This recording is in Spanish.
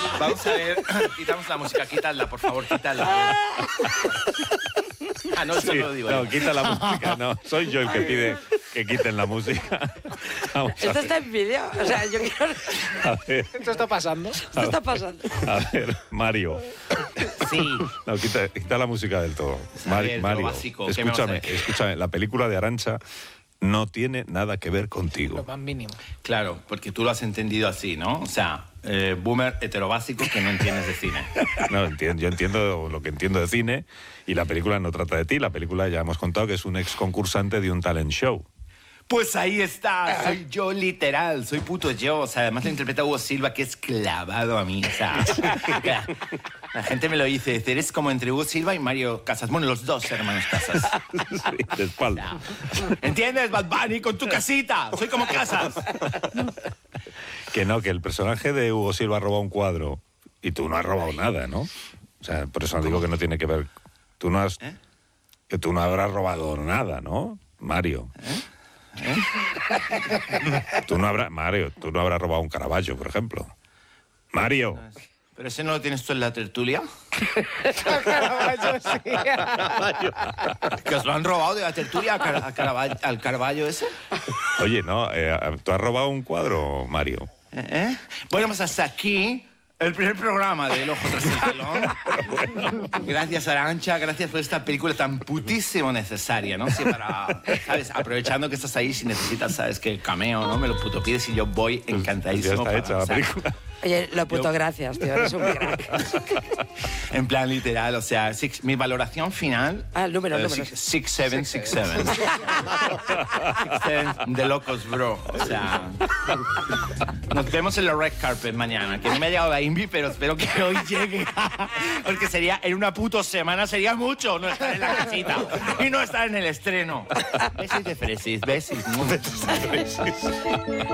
Vamos a ver, quitamos la música, quítala, por favor, quítala. Ah, no, eso Sí, no lo digo no, yo. quita la música, no. Soy yo el que pide que quiten la música. Vamos a Esto ver. está en vídeo. O sea, yo quiero... A ver, ¿Esto está pasando? Esto está pasando. a ver, Mario. Sí. No, quita la música del todo. A ver, lo Mario, básico, ¿qué me vas a escúchame, decir? escúchame. La película de Arantxa no tiene nada que ver Lo contigo. más mínimo. Claro, porque tú lo has entendido así, ¿no? O sea, boomer heterobásico que no entiendes de cine. No, yo entiendo lo que entiendo de cine y la película no trata de ti. La película ya hemos contado que es un ex concursante de un talent show. Pues ahí está, soy yo literal, soy puto yo. O sea, además lo interpreta Hugo Silva, que es clavado a mí. O sea, la gente me lo dice, eres como entre Hugo Silva y Mario Casas. Bueno, los dos hermanos Casas. Sí, de espalda. ¿Entiendes, Bad Bunny, con tu casita? Soy como Casas. Que no, que el personaje de Hugo Silva ha robado un cuadro y tú no has robado nada, ¿no? O sea, por eso digo que no tiene que ver. Tú no has. Que tú no habrás robado nada, ¿no, Mario? Tú no habrás. Mario, tú no habrás robado un Caravaggio, por ejemplo. Mario. ¿Pero ese no lo tienes tú en la tertulia? Caravaggio, sí. ¿Que os lo han robado de la tertulia al Caravaggio ese? Oye, no, ¿tú has robado un cuadro, Mario? Bueno, pues hasta aquí el primer programa del Ojo tras el telón. Gracias, Arantxa, gracias por esta película tan putísimo necesaria, ¿no? Sí, para, ¿sabes? Aprovechando que estás ahí, si necesitas, ¿sabes? Que cameo, ¿no? Me lo puto pides y yo voy Ya encantadísimo. está hecha la película. Oye, lo puto gracias, tío. Eres un crack. En plan literal, o sea, mi valoración final... Ah, el número, el número. 6767. 67 de locos, bro. O sea... Nos vemos en la red carpet mañana, que no me ha llegado la Invi, pero espero que hoy llegue. Porque sería, en una puto semana sería mucho no estar en la casita y no estar en el estreno. Besis de fresis, besis.